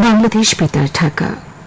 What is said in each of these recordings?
বাংলাদেশ বেতার ঢাকা।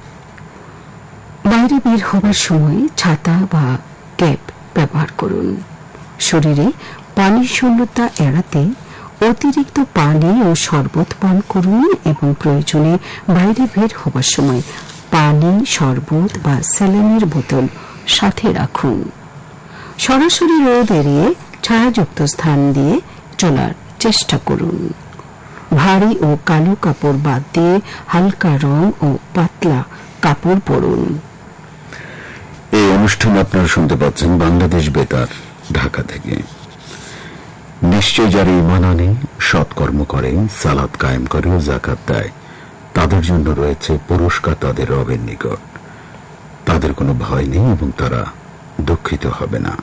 বাইরে বের হবার সময় ছাতা বা ক্যাপ ব্যবহার করুন। শরীরে পানির শূন্যতা এড়াতে অতিরিক্ত পানি ও শরবত পান করুন এবং প্রয়োজনে বাইরে বের হবার সময় পানি, শরবত বা স্যালাইনের বোতল সাথে রাখুন। সরাসরি রোদ এড়িয়ে ছায়াযুক্ত স্থান দিয়ে চলার চেষ্টা করুন। ভারী ও কালো কাপড় বাদ দিয়ে হালকা রং ও পাতলা কাপড় পরুন। এই অনুষ্ঠান আপনারা শুনতে পাচ্ছেন বাংলাদেশ বেতার ঢাকা থেকে। নিশ্চয় যারা ঈমান আনে, সৎকর্ম করে, সালাত কায়েম করে ও যাকাত দেয়, তাদের জন্য রয়েছে পুরস্কার তাদের রবের নিকট। তাদের কোনো ভয় নেই এবং তারা দুঃখিত হবে না।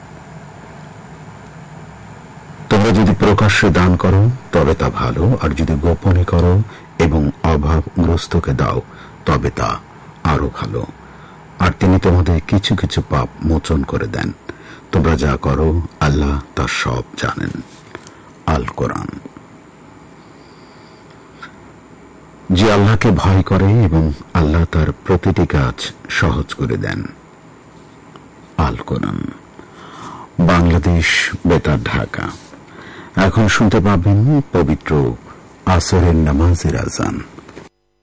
তোমরা যদি প্রকাশ্যে দান করো তবে তা ভালো, আর যদি গোপনে করো এবং অভাবগ্রস্তকে দাও তবে তা আরো ভালো। আর তিনি তোমাদের কিছু কিছু পাপ মোচন করে দেন। তোমরা যা করো আল্লাহ তা সব জানেন। আল কোরআন। যে আল্লাহকে ভয় করে এবং আল্লাহ তার প্রতিটি কাজ সহজ করে দেন। আল কোরআন। বাংলাদেশ বেতার ঢাকা। এখন শুনতে পাবেন পবিত্র আসরের নামাজের আযান।